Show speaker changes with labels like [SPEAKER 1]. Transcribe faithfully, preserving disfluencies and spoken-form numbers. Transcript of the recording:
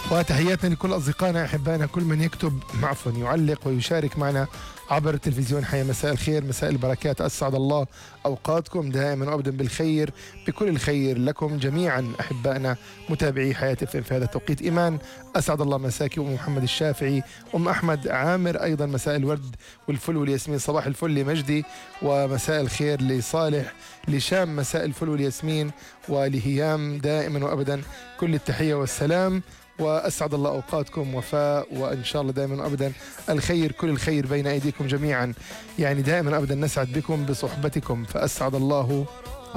[SPEAKER 1] وتحياتنا لكل أصدقائنا أحبائنا، كل من يكتب عفوا يعلق ويشارك معنا عبر التلفزيون حيا. مساء الخير، مساء البركات، أسعد الله أوقاتكم دائما وأبدا بالخير، بكل الخير لكم جميعا أحبائنا متابعي حياة اف ام في هذا التوقيت. إيمان أسعد الله مساكي، أم محمد الشافعي، أم أحمد عامر أيضا مساء الورد والفل والياسمين، صباح الفل لمجدي، ومساء الخير لصالح، لشام مساء الفل والياسمين، ولهيام دائما وأبدا كل التحية والسلام، وأسعد الله أوقاتكم وفاء، وإن شاء الله دائما أبدا الخير، كل الخير بين أيديكم جميعا، يعني دائما أبدا نسعد بكم بصحبتكم، فأسعد الله